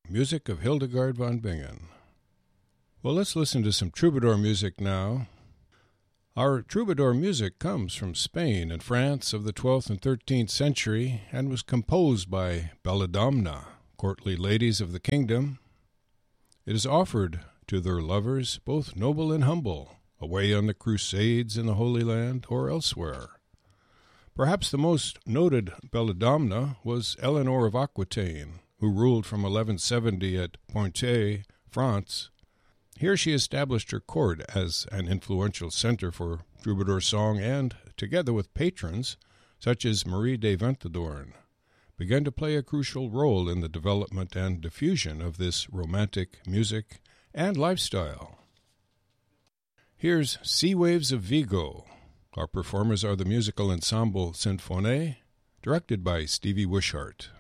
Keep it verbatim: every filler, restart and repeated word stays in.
music of Hildegard von Bingen. Well, let's listen to some troubadour music now. Our troubadour music comes from Spain and France of the twelfth and thirteenth century and was composed by belladamna, courtly ladies of the kingdom. It is offered to their lovers, both noble and humble, away on the crusades in the Holy Land or elsewhere. Perhaps the most noted belladamna was Eleanor of Aquitaine, who ruled from eleven seventy at Poitiers, France. Here she established her court as an influential center for troubadour song and, together with patrons such as Marie de Ventadorn, began to play a crucial role in the development and diffusion of this romantic music and lifestyle. Here's Sea Waves of Vigo. Our performers are the musical ensemble Sinfonie, directed by Stevie Wishart.